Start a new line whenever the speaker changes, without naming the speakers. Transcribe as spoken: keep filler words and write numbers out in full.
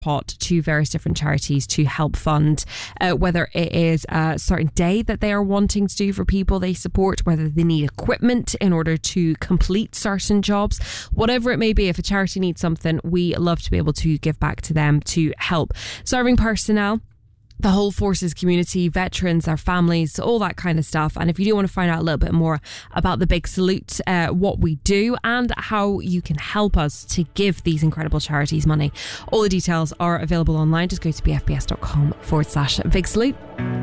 pot to various different charities to help fund uh, whether it is a certain day that they are wanting to do for people they support, whether they need equipment in order to complete certain jobs, whatever it may be. If a charity needs something, we love to be able to give back to them to help serving personnel, the whole forces community, veterans, their families, all that kind of stuff. And if you do want to find out a little bit more about the Big Salute, uh, what we do and how you can help us to give these incredible charities money, all the details are available online. Just go to bfbs.com forward slash Big Salute.